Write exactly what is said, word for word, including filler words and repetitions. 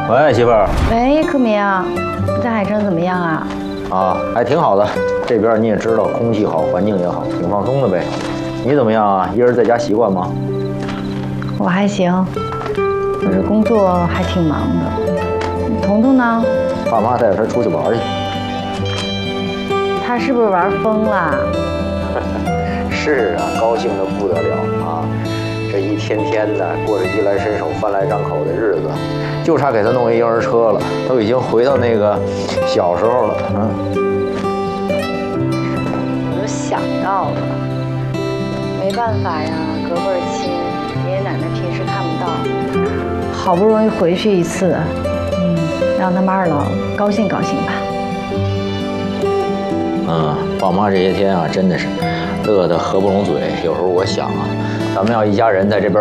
喂，媳妇儿。 喂，克明，在海城怎么样啊？ 啊，还挺好的。这边你也知道，空气好，环境也好，挺放松的呗。你怎么样啊？一人在家习惯吗？ 我还行，可是工作还挺忙的。彤彤呢？ 爸妈带着他出去玩去。 他是不是玩疯了？ 是啊，高兴的不得了啊！这一天天的过着衣来伸手、饭来张口的日子，就差给他弄一婴儿车了，都已经回到那个小时候了。嗯， 我都想到了，没办法呀，隔辈儿亲，爷爷奶奶平时看不到，好不容易回去一次，嗯，让他们二老高兴高兴吧。 嗯，爸妈这些天啊，真的是乐得合不拢嘴。有时候我想啊，咱们要一家人在这边